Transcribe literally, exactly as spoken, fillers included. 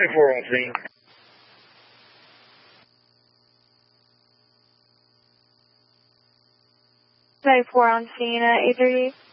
four on scene. ninety-four on scene at eight thirty-eight.